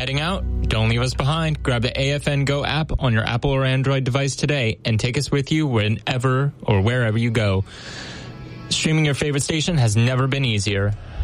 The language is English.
Heading out? Don't leave us behind. Grab the AFN Go app on your Apple or Android device today and take us with you whenever or wherever you go. Streaming your favorite station has never been easier.